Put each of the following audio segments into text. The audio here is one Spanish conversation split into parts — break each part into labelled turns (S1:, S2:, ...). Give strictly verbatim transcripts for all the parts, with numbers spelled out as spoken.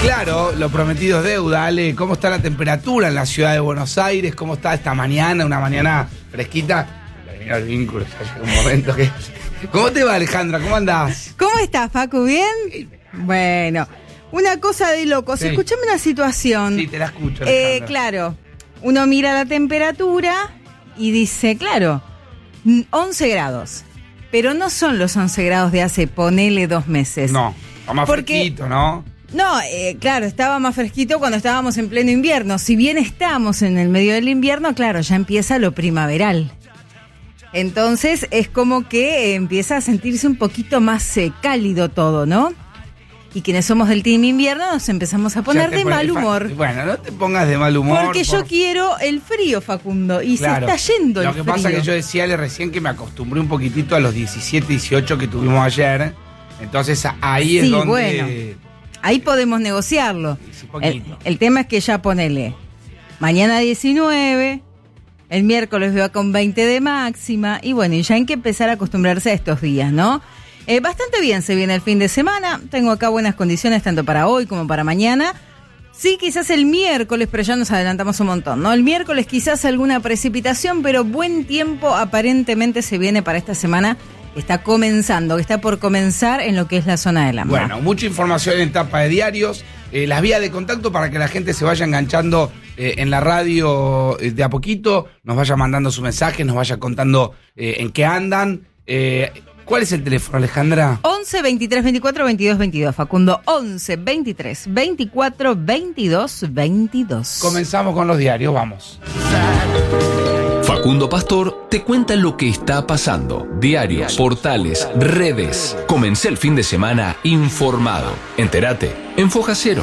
S1: claro, lo prometido es deuda, Ale. ¿Cómo está la temperatura en la ciudad de Buenos Aires? ¿Cómo está esta mañana? Una mañana fresquita. Terminó el vínculo, ya llegó un momento que... ¿Cómo te va, Alejandra? ¿Cómo andás?
S2: ¿Cómo estás, Facu? ¿Bien? Bueno, una cosa de locos.
S1: Sí.
S2: Escuchame una situación.
S1: Sí, te la escucho,
S2: Eh,
S1: Alejandra.
S2: claro, uno mira la temperatura y dice, claro, once grados. Pero no son los once grados de hace, ponele, dos meses.
S1: No, está más
S2: Porque-
S1: fresquito, ¿no?
S2: No, eh, claro, estaba más fresquito cuando estábamos en pleno invierno. Si bien estamos en el medio del invierno, claro, ya empieza lo primaveral. Entonces es como que eh, empieza a sentirse un poquito más eh, cálido todo, ¿no? Y quienes somos del team invierno nos empezamos a poner
S1: Ya te
S2: de
S1: pones
S2: mal
S1: fa-
S2: humor.
S1: Bueno, no te pongas de mal humor.
S2: Porque yo
S1: por-
S2: quiero el frío, Facundo, y
S1: Claro.
S2: se está yendo
S1: Lo
S2: el
S1: que
S2: frío.
S1: pasa es que yo decía recién que me acostumbré un poquitito a los diecisiete, dieciocho que tuvimos ayer. Entonces ahí es
S2: Sí,
S1: donde...
S2: bueno. Ahí podemos negociarlo.
S1: Sí,
S2: El,
S1: poquito.
S2: el tema es que ya ponele, mañana diecinueve, el miércoles veo con veinte de máxima, y bueno, y ya hay que empezar a acostumbrarse a estos días, ¿no? Eh, bastante bien se viene el fin de semana, tengo acá buenas condiciones tanto para hoy como para mañana. Sí, quizás el miércoles, pero ya nos adelantamos un montón, ¿no? El miércoles quizás alguna precipitación, pero buen tiempo aparentemente se viene para esta semana que está comenzando, que está por comenzar en lo que es la zona del AMBA.
S1: Bueno, mucha información en tapa de diarios, eh, las vías de contacto para que la gente se vaya enganchando eh, en la radio eh, de a poquito, nos vaya mandando su mensaje, nos vaya contando eh, en qué andan. Eh, ¿Cuál es el teléfono, Alejandra?
S2: once, veintitrés, veinticuatro, veintidós, veintidós, Facundo. once, veintitrés, veinticuatro, veintidós, veintidós.
S1: Comenzamos con los diarios, vamos.
S3: Facundo Pastor te cuenta lo que está pasando. Diarios, portales, redes. Comencé el fin de semana informado. Entérate en Foja Cero.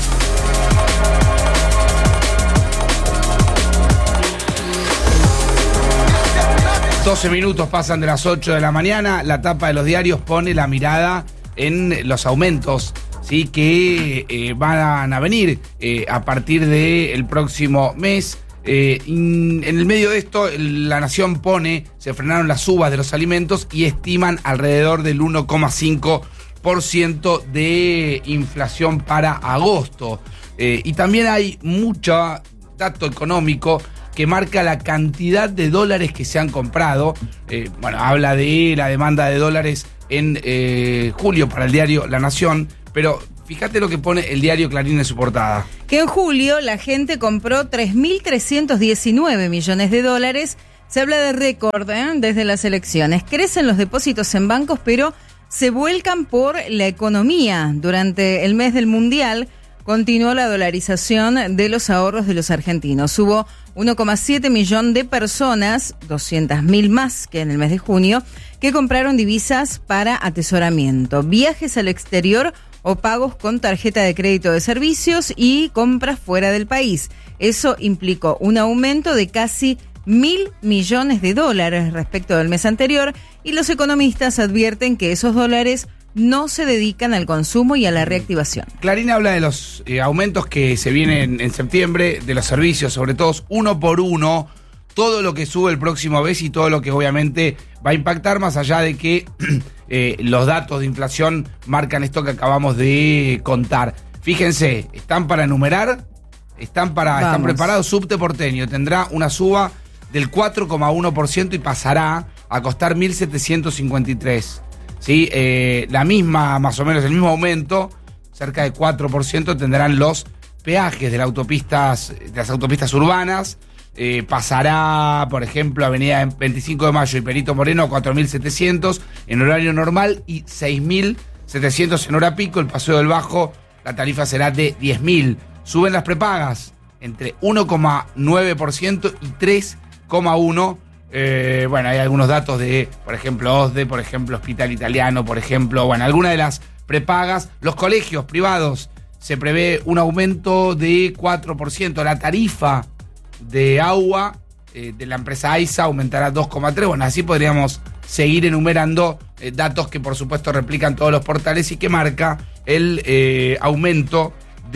S1: doce minutos pasan de las ocho de la mañana. La tapa de los diarios pone la mirada en los aumentos, ¿sí? Que eh, van a venir eh, a partir del próximo mes. Eh, en el medio de esto, la Nación pone, se frenaron las subas de los alimentos y estiman alrededor del uno coma cinco por ciento de inflación para agosto. Eh, y también hay mucho dato económico que marca la cantidad de dólares que se han comprado. Eh, bueno, habla de la demanda de dólares en eh, julio para el diario La Nación, pero fíjate lo que pone el diario Clarín en su portada.
S2: Que en julio la gente compró tres mil trescientos diecinueve millones de dólares. Se habla de récord, ¿eh? Desde las elecciones. Crecen los depósitos en bancos, pero se vuelcan por la economía. Durante el mes del Mundial continuó la dolarización de los ahorros de los argentinos. Hubo uno coma siete millón de personas, doscientas mil más que en el mes de junio, que compraron divisas para atesoramiento, viajes al exterior o pagos con tarjeta de crédito de servicios y compras fuera del país. Eso implicó un aumento de casi mil millones de dólares respecto del mes anterior, y los economistas advierten que esos dólares no se dedican al consumo y a la reactivación.
S1: Clarín habla de los eh, aumentos que se vienen en septiembre, de los servicios, sobre todo uno por uno, todo lo que sube el próximo mes y todo lo que obviamente va a impactar, más allá de que eh, los datos de inflación marcan esto que acabamos de contar. Fíjense, están para enumerar, están, para, están
S2: Vamos.
S1: preparados. Subte porteño tendrá una suba del cuatro coma uno por ciento y pasará a costar mil setecientos cincuenta y tres. ¿Sí? Eh, la misma, más o menos el mismo aumento, cerca de cuatro por ciento, tendrán los peajes de, las autopistas, de las autopistas urbanas. Eh, pasará, por ejemplo, Avenida veinticinco de Mayo y Perito Moreno a cuatro mil setecientos en horario normal y seis mil setecientos en hora pico. El Paseo del Bajo, la tarifa será de diez mil. Suben las prepagas entre uno coma nueve por ciento y tres coma uno por ciento. Eh, bueno, hay algunos datos de, por ejemplo, O S D E, por ejemplo, Hospital Italiano, por ejemplo, bueno, algunas de las prepagas. Los colegios privados, se prevé un aumento de cuatro por ciento. La tarifa de agua eh, de la empresa AISA aumentará dos coma tres por ciento. Bueno, así podríamos seguir enumerando eh, datos que, por supuesto, replican todos los portales y que marca el eh, aumento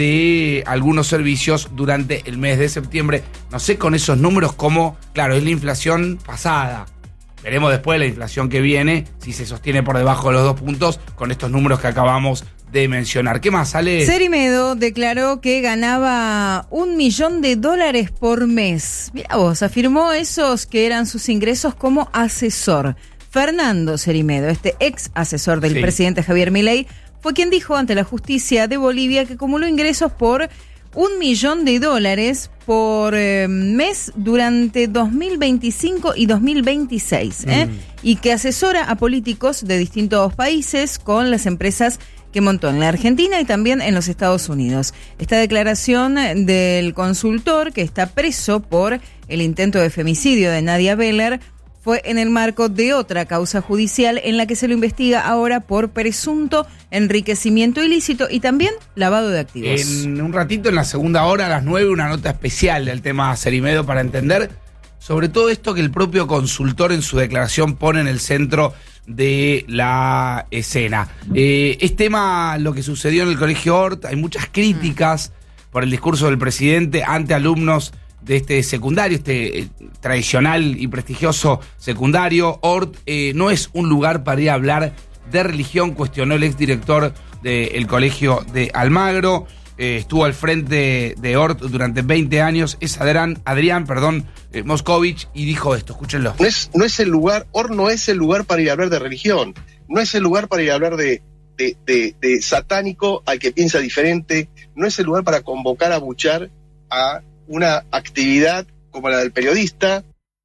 S1: de algunos servicios durante el mes de septiembre. No sé con esos números cómo, claro, es la inflación pasada. Veremos después la inflación que viene, si se sostiene por debajo de los dos puntos, con estos números que acabamos de mencionar. ¿Qué más, Ale?
S2: Cerimedo declaró que ganaba un millón de dólares por mes. Mirá vos, afirmó esos que eran sus ingresos como asesor. Fernando Cerimedo, este ex asesor del sí. presidente Javier Milei, fue quien dijo ante la justicia de Bolivia que acumuló ingresos por un millón de dólares por eh, mes durante dos mil veinticinco y dos mil veintiséis, ¿eh? Mm. Y que asesora a políticos de distintos países con las empresas que montó en la Argentina y también en los Estados Unidos. Esta declaración del consultor, que está preso por el intento de femicidio de Nadia Beller, fue en el marco de otra causa judicial en la que se lo investiga ahora por presunto enriquecimiento ilícito y también lavado de activos.
S1: En un ratito, en la segunda hora, a las nueve, una nota especial del tema Cerimedo para entender sobre todo esto que el propio consultor en su declaración pone en el centro de la escena. Eh, es tema lo que sucedió en el Colegio Ort. Hay muchas críticas por el discurso del presidente ante alumnos de este secundario, este eh, tradicional y prestigioso secundario. Ort eh, no es un lugar para ir a hablar de religión, cuestionó el exdirector del colegio de Almagro. Eh, estuvo al frente de Ort durante veinte años, es Adrián, Adrián perdón, eh, Moscovich, y dijo esto, escúchenlo.
S4: No es, no es el lugar, Ort no es el lugar para ir a hablar de religión, no es el lugar para ir a hablar de, de, de, de satánico al que piensa diferente, no es el lugar para convocar a buchar a una actividad como la del periodista.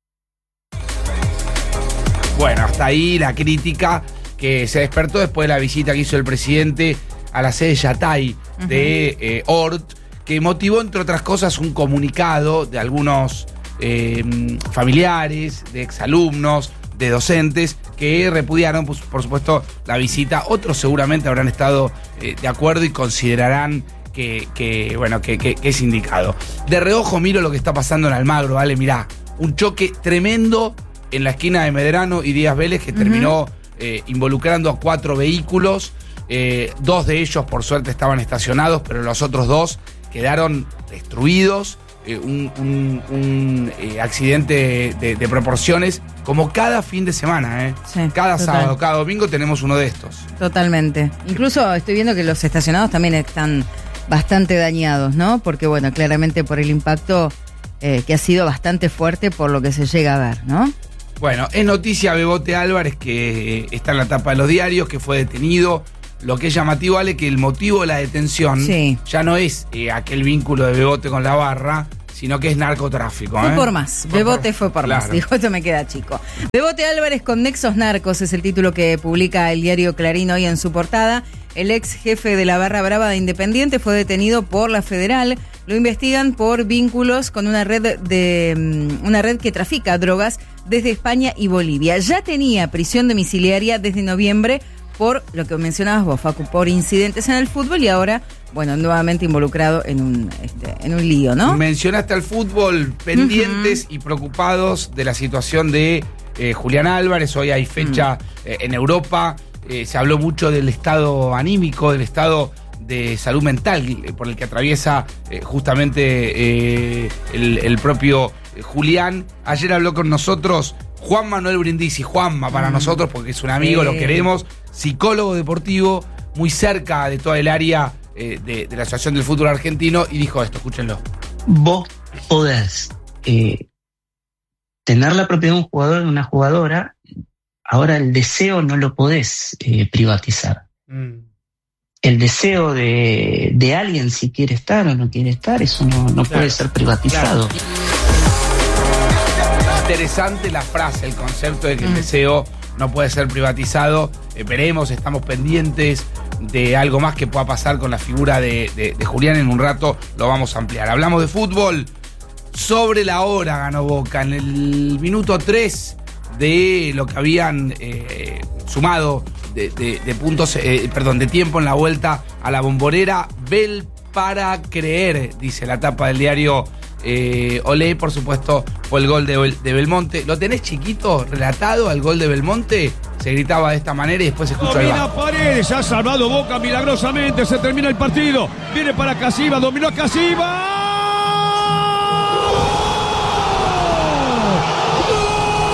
S1: Bueno, hasta ahí la crítica que se despertó después de la visita que hizo el presidente a la sede Yatay de eh, Ort, que motivó, entre otras cosas, un comunicado de algunos eh, familiares, de exalumnos, de docentes, que repudiaron, pues, por supuesto, la visita. Otros seguramente habrán estado eh, de acuerdo y considerarán que, que bueno, que, que, que es indicado. De reojo miro lo que está pasando en Almagro, ¿vale? Mirá, un choque tremendo en la esquina de Medrano y Díaz Vélez que uh-huh. terminó eh, involucrando a cuatro vehículos. Eh, dos de ellos, por suerte, estaban estacionados, pero los otros dos quedaron destruidos. Eh, un un, un eh, accidente de, de proporciones, como cada fin de semana, ¿eh? Sí, cada total. sábado, cada domingo tenemos uno de estos.
S2: Totalmente. Incluso estoy viendo que los estacionados también están bastante dañados, ¿no? Porque, bueno, claramente por el impacto eh, que ha sido bastante fuerte por lo que se llega a ver, ¿no?
S1: Bueno, es noticia Bebote Álvarez, que está en la tapa de los diarios, que fue detenido. Lo que es llamativo, Ale, que el motivo de la detención sí. ya no es eh, aquel vínculo de Bebote con la barra, sino que es narcotráfico.
S2: Fue
S1: ¿eh?
S2: por más. Fue Bebote por, fue por claro. más. Dijo, esto me queda chico. Bebote Álvarez con nexos narcos es el título que publica el diario Clarín hoy en su portada. El ex jefe de la barra brava de Independiente fue detenido por la Federal. Lo investigan por vínculos con una red de una red que trafica drogas desde España y Bolivia. Ya tenía prisión domiciliaria desde noviembre por lo que mencionabas vos, Facu, por incidentes en el fútbol y ahora, bueno, nuevamente involucrado en un, este, en un lío, ¿no?
S1: Mencionaste al fútbol, pendientes uh-huh. y preocupados de la situación de eh, Julián Álvarez. Hoy hay fecha uh-huh. eh, en Europa. Eh, se habló mucho del estado anímico, del estado de salud mental eh, por el que atraviesa eh, justamente eh, el, el propio eh, Julián. Ayer habló con nosotros Juan Manuel Brindisi, Juanma para mm. nosotros, porque es un amigo, eh. lo queremos, psicólogo deportivo, muy cerca de toda el área eh, de, de la Asociación del Fútbol Argentino, y dijo esto, escúchenlo.
S5: Vos podés eh, tener la propiedad de un jugador, de una jugadora, ahora el deseo no lo podés eh, privatizar. Mm. El deseo de, de alguien, si quiere estar o no quiere estar, eso no, no claro. puede ser privatizado.
S1: Claro. Interesante la frase, el concepto de que el deseo no puede ser privatizado. Eh, veremos, estamos pendientes de algo más que pueda pasar con la figura de, de, de Julián. En un rato lo vamos a ampliar. Hablamos de fútbol. Sobre la hora ganó Boca. En el minuto tres de lo que habían eh, sumado de, de, de puntos, eh, perdón, de tiempo en la vuelta a la Bombonera. Bel para creer, dice la tapa del diario Eh, Olé, por supuesto, fue el gol de, Bel, de Belmonte. ¿Lo tenés chiquito, relatado al gol de Belmonte? Se gritaba de esta manera y después se escuchó el
S6: Domina Paredes, ha salvado Boca milagrosamente, se termina el partido. Viene para Casiva, dominó a Casiva.